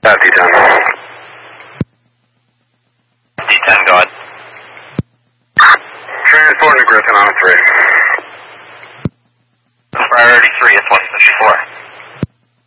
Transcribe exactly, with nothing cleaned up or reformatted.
Uh, D ten. D ten, go ahead. Transport to Griffin on a three. Priority three is one fifty-four.